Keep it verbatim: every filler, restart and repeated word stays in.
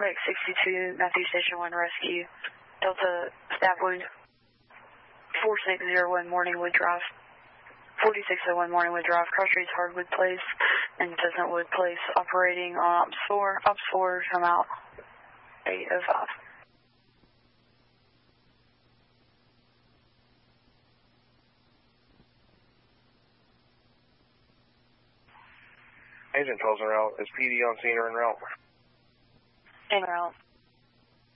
Wreck sixty-two, Matthew Station one Rescue. Delta staff wound. four six zero one Morningwood Drive. forty-six oh one Morningwood Drive, Cross Streets, Hardwood Place, and Chestnutwood Place, operating on Ops four. Ops four, come out. eight oh five. Agent twelve's en route. Is P D on scene or en route? En route.